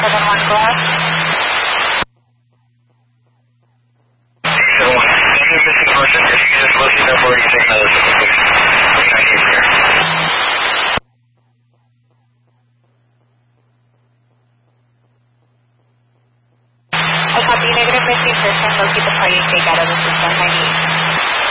7-1 Glass. 871. Any missing person, if you could just let me know where you think that is. I need here. I copy negative missing person. Locate the party and take out of the system. I need.